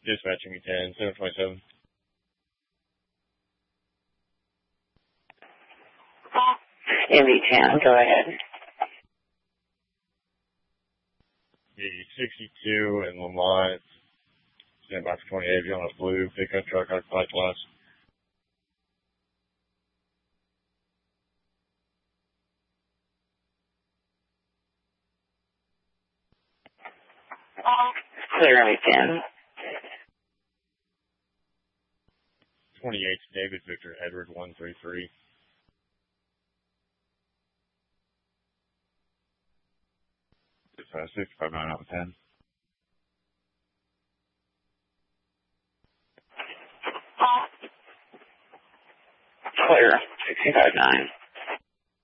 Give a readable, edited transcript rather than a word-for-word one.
Dispatching me 10, 727. MV10, go ahead. The 62 in Lamont, stand by for 28 on a blue pickup truck, occupied class. Clear MV10. 28, David Victor Edward 133. Dispatch 659 out of 10. Clear 659.